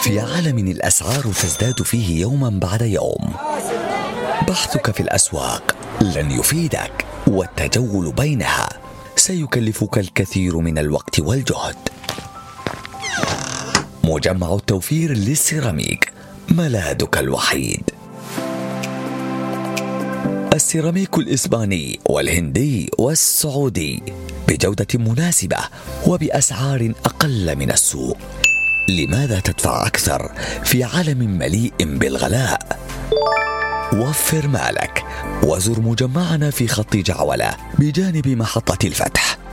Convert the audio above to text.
في عالم الأسعار تزداد فيه يوما بعد يوم، بحثك في الأسواق لن يفيدك، والتجول بينها سيكلفك الكثير من الوقت والجهد. مجمع التوفير للسيراميك ملاذك الوحيد. السيراميك الإسباني والهندي والسعودي بجودة مناسبة وبأسعار أقل من السوق. لماذا تدفع أكثر في عالم مليء بالغلاء؟ وفر مالك وزر مجمعنا في خط جعولة بجانب محطة الفتح.